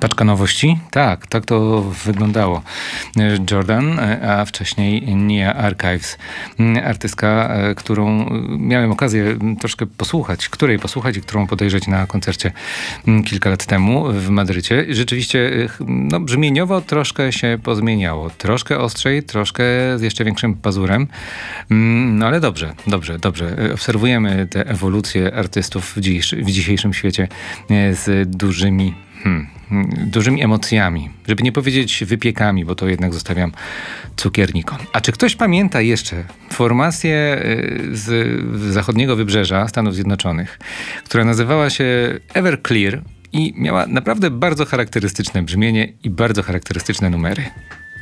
Paczka nowości? Tak, tak to wyglądało. Jordan, a wcześniej Nia Archives. Artystka, którą miałem okazję troszkę posłuchać, i którą podejrzeć na koncercie kilka lat temu w Madrycie. Rzeczywiście brzmieniowo troszkę się pozmieniało. Troszkę ostrzej, troszkę z jeszcze większym pazurem. No ale dobrze. Obserwujemy tę ewolucję artystów w dzisiejszym świecie z dużymi emocjami. Żeby nie powiedzieć wypiekami, bo to jednak zostawiam cukiernikom. A czy ktoś pamięta jeszcze formację z zachodniego wybrzeża Stanów Zjednoczonych, która nazywała się Everclear i miała naprawdę bardzo charakterystyczne brzmienie i bardzo charakterystyczne numery?